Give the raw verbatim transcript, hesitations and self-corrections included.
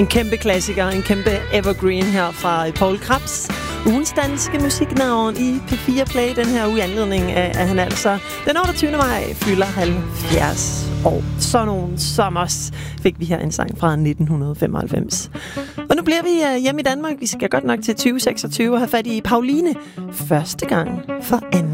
En kæmpe klassiker, en kæmpe evergreen her fra Poul Krebs. Ugens danske musiknavn i P fire Play den her uge i anledning af, at han altså den otteogtyvende maj fylder halvfjerds år. Så nogle sommers fik vi her en sang fra nitten femoghalvfems. Og nu bliver vi hjemme i Danmark. Vi skal godt nok til tyve seksogtyve og have fat i Pauline første gang for anden.